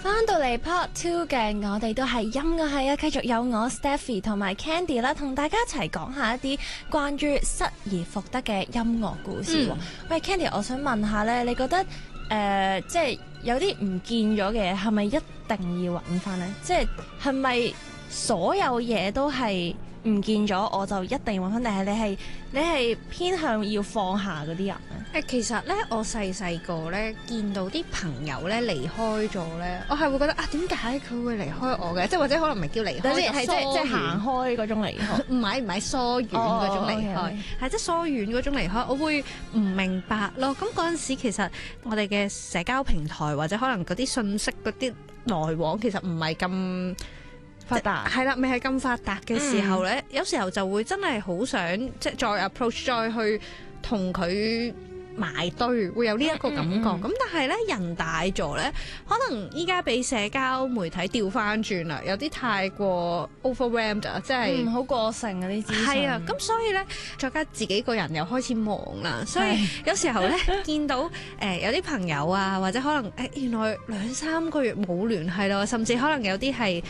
翻到嚟 Part 2嘅，我哋都係音樂系啊，繼續有我 Stephy 同埋 Candy 啦，同大家一齊講下一啲關於失而復得嘅音樂故事。喂 Candy， 我想問下咧，你覺得即係有啲唔見咗嘅嘢，係咪一定要揾翻咧？即係咪所有嘢都係唔見咗我就一定要揾翻？定係你係偏向要放下嗰啲人咧？ 其實咧，我細個咧見到啲朋友咧離開咗咧，我係會覺得點解佢會離開我嘅？即係或者可能唔係叫離開， 係即係行開嗰種離開， 唔係疏遠嗰種離開，係即係疏遠嗰種離開。我會唔明白咯。咁嗰陣時其實我哋嘅社交平台或者可能嗰啲信息嗰啲來往其實唔係咁發達， 係啦，未係咁發達嘅時候咧，有時候就會真係好想即係再 approach， 再去同佢埋堆，會有呢一個感覺。咁但係咧，人大咗咧，可能依家俾社交媒體調翻轉啦，有啲太過 overwhelmed 啊，即係好過剩嗰啲資訊。 係啊，咁所以咧，再加自己個人又開始忙啦，所以有時候咧見到有啲朋友啊，或者可能原來2-3個月冇聯繫咯，甚至可能有啲係